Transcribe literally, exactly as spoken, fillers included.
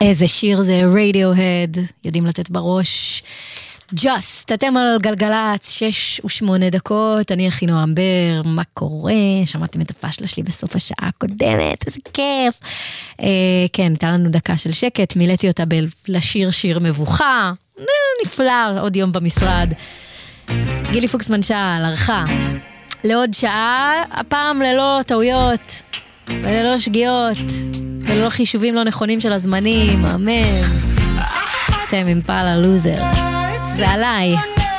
איזה שיר זה, רדיוהד, יודעים לתת בראש. Just, אתם על גלגלץ, שש ושמונה דקות, אני אחינועם בר, מה קורה? שמעתם את הפשלה שלי בסוף השעה הקודמת, איזה כיף. אה, כן, הייתה לנו דקה של שקט, מילאתי אותה לשיר שיר מבוכה, נפלא, עוד יום במשרד. גילי פוקסמן שאל, ערכה, לעוד שעה, הפעם ללא טעויות, וללא שגיאות, וללא חישובים לא נכונים של הזמנים, אמן. אתם עם פעלה לוזר. זה עליי.